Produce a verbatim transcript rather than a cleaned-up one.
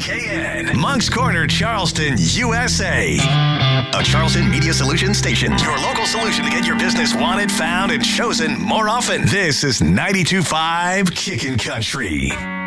K N, Moncks Corner, Charleston, U S A. A Charleston Media Solutions station. Your local solution to get your business wanted, found, and chosen more often. This is ninety-two point five Kickin' Country.